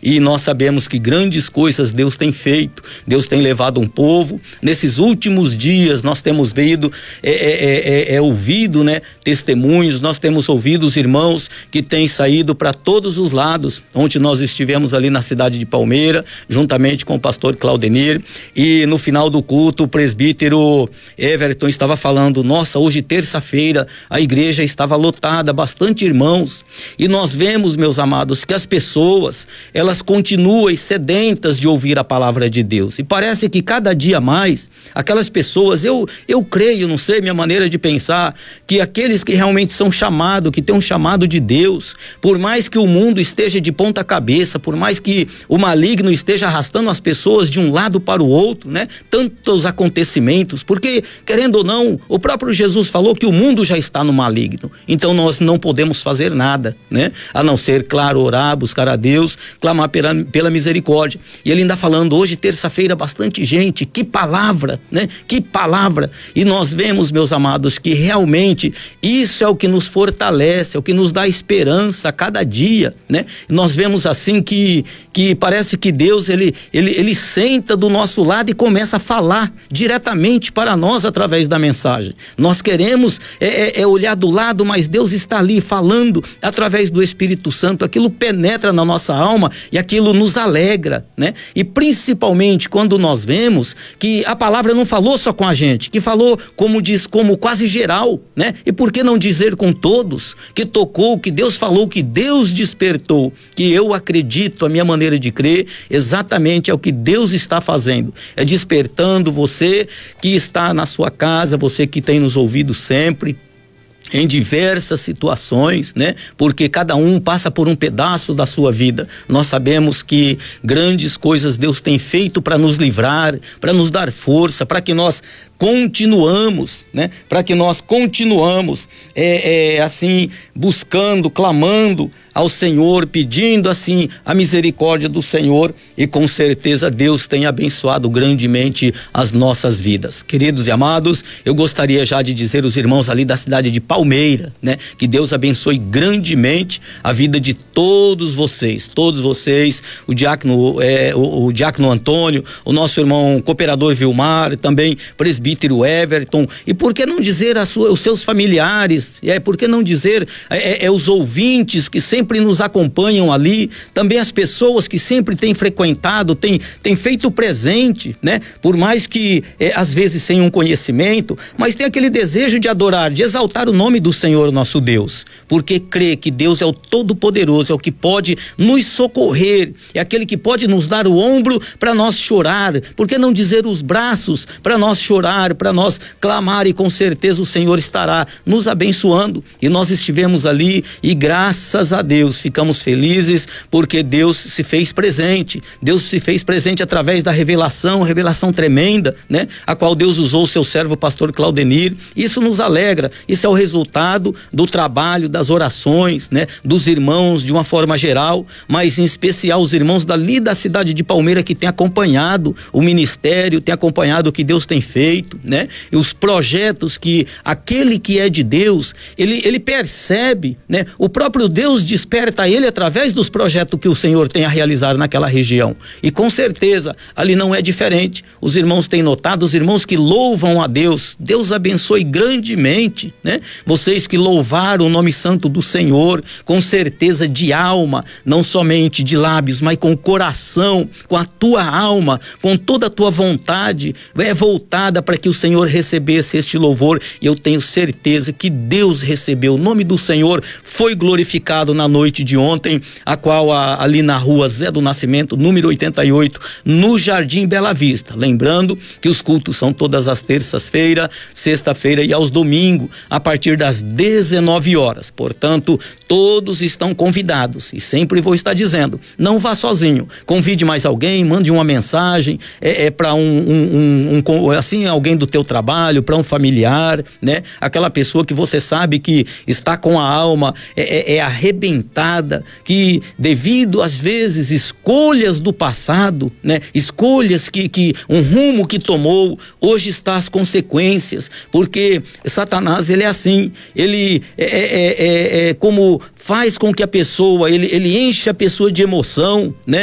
e nós sabemos que grandes coisas Deus tem feito, Deus tem levado um povo. Nesses últimos dias nós temos ouvido, né, testemunhos, nós temos ouvido os irmãos que têm saído para todos os lados. Ontem nós estivemos ali na cidade de Palmeira, juntamente com o pastor Claudenir, e no final do culto o presbítero Everton estava falando: nossa, hoje terça-feira a igreja estava lotada, bastante irmãos, e nós vemos, meus amados, que as pessoas, elas continuam sedentas de ouvir a palavra de Deus, e parece que cada dia mais, aquelas pessoas, eu creio, não sei, minha maneira de pensar, que aqueles que realmente são chamados, que têm um chamado de Deus, por mais que o mundo esteja de ponta cabeça, por mais que o maligno esteja arrastando as pessoas de um lado para o outro, né? Tantos acontecimentos, porque, querendo ou não, o próprio Jesus falou que o mundo já está no maligno, então nós não podemos fazer nada, né? A não ser, claro, orar, buscar a Deus, clamar pela misericórdia. E ele ainda falando, hoje terça-feira, bastante gente, que palavra, né? Que palavra. E nós vemos, meus amados, que realmente isso é o que nos fortalece, é o que nos dá esperança a cada dia, né? Nós vemos assim que parece que Deus, ele senta do nosso lado e começa a falar diretamente para nós através da mensagem. Nós queremos olhar do lado, mas Deus está ali falando através do Espírito Santo. Aquilo penetra na nossa alma e aquilo nos alegra, né? E principalmente quando nós vemos que a palavra não falou só com a gente, que falou, como quase geral, né? E por que não dizer com todos, que tocou, que Deus falou, que Deus despertou, que eu acredito, a minha maneira de crer, exatamente é o que Deus está fazendo, é despertando você que está na sua casa, você que tem nos ouvido sempre, em diversas situações, né? Porque cada um passa por um pedaço da sua vida. Nós sabemos que grandes coisas Deus tem feito para nos livrar, para nos dar força, para que nós continuamos, né? Para que nós continuamos assim, buscando, clamando ao Senhor, pedindo assim a misericórdia do Senhor, e com certeza Deus tem abençoado grandemente as nossas vidas. Queridos e amados, eu gostaria já de dizer aos irmãos ali da cidade de Palmeira, né? Que Deus abençoe grandemente a vida de todos vocês, o diácono Antônio, o nosso irmão cooperador Vilmar, também presbítero Everton, e por que não dizer os seus familiares, por que não dizer os ouvintes que sempre nos acompanham ali, também as pessoas que sempre têm frequentado, têm feito presente, né? Por mais que às vezes sem um conhecimento, mas tem aquele desejo de adorar, de exaltar o nome do Senhor nosso Deus, porque crê que Deus é o Todo-Poderoso, é o que pode nos socorrer, é aquele que pode nos dar o ombro para nós chorar, por que não dizer os braços para nós chorar, para nós clamar, e com certeza o Senhor estará nos abençoando. E nós estivemos ali e graças a Deus ficamos felizes, porque Deus se fez presente através da revelação tremenda, né? A qual Deus usou o seu servo pastor Claudenir. Isso nos alegra, isso é o resultado do trabalho, das orações, né? Dos irmãos de uma forma geral, mas em especial os irmãos dali da cidade de Palmeira que têm acompanhado o ministério, têm acompanhado o que Deus tem feito, né? E os projetos que aquele que é de Deus, ele percebe, né? O próprio Deus desperta ele através dos projetos que o Senhor tem a realizar naquela região, e com certeza ali não é diferente. Os irmãos têm notado, os irmãos que louvam a Deus, Deus abençoe grandemente, né? Vocês que louvaram o nome santo do Senhor, com certeza de alma, não somente de lábios, mas com o coração, com a tua alma, com toda a tua vontade, voltada para que o Senhor recebesse este louvor, e eu tenho certeza que Deus recebeu. O nome do Senhor foi glorificado na noite de ontem, a qual ali na rua Zé do Nascimento, número 88, no Jardim Bela Vista. Lembrando que os cultos são todas as terças-feiras, sexta-feira e aos domingos, a partir das 19 horas. Portanto, todos estão convidados, e sempre vou estar dizendo, não vá sozinho, convide mais alguém, mande uma mensagem, para assim, alguém do teu trabalho, para um familiar, né? Aquela pessoa que você sabe que está com a alma arrebentada, que devido às vezes escolhas do passado, né? Escolhas que um rumo que tomou, hoje está as consequências, porque Satanás, ele é assim, ele como faz com que a pessoa, ele enche a pessoa de emoção, né?